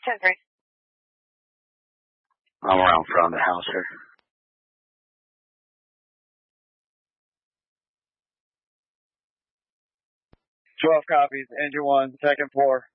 10-3. I'm around front of the house here. 12 copies. Engine 1, second floor.